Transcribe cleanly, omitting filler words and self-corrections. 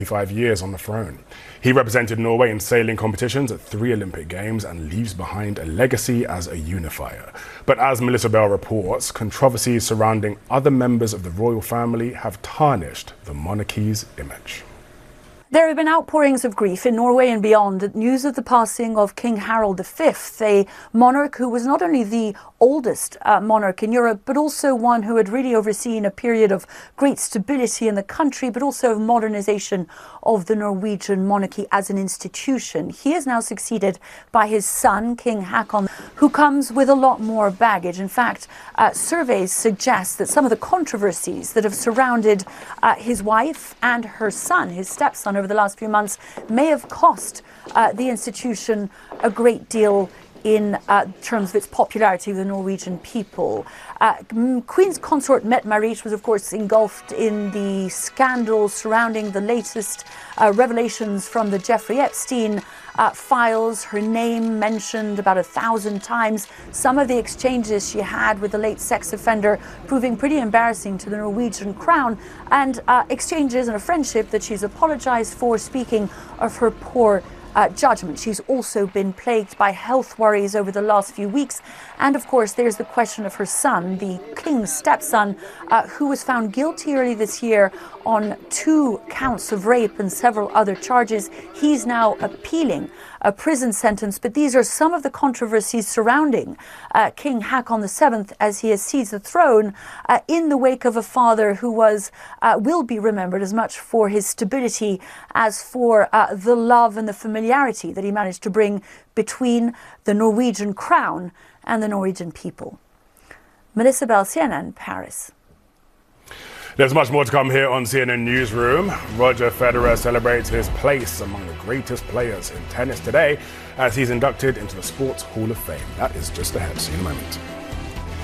5 years on the throne. He represented Norway in sailing competitions at 3 Olympic Games and leaves behind a legacy as a unifier. But as Melissa Bell reports, controversies surrounding other members of the royal family have tarnished the monarchy's image. There have been outpourings of grief in Norway and beyond at news of the passing of King Harald V, a monarch who was not only the oldest monarch in Europe, but also one who had really overseen a period of great stability in the country, but also of modernization of the Norwegian monarchy as an institution. He is now succeeded by his son, King Haakon, who comes with a lot more baggage. In fact, surveys suggest that some of the controversies that have surrounded his wife and her son, his stepson, over the last few months may have cost the institution a great deal in terms of its popularity with the Norwegian people. Queen's consort Mette-Marit was, of course, engulfed in the scandal surrounding the latest revelations from the Jeffrey Epstein files. Her name mentioned about 1,000 times. Some of the exchanges she had with the late sex offender proving pretty embarrassing to the Norwegian crown, and exchanges and a friendship that she's apologized for, speaking of her poor judgment. She's also been plagued by health worries over the last few weeks. And of course, there's the question of her son, the king's stepson, who was found guilty early this year on 2 counts of rape and several other charges. He's now appealing a prison sentence. But these are some of the controversies surrounding King Haakon VII as he has seized the throne in the wake of a father who will be remembered as much for his stability as for the love and the familiarity that he managed to bring between the Norwegian crown and the Norwegian people. Melissa Bell, CNN, Paris. There's much more to come here on CNN Newsroom. Roger Federer celebrates his place among the greatest players in tennis today as he's inducted into the Sports Hall of Fame. That is just ahead. See you in a moment.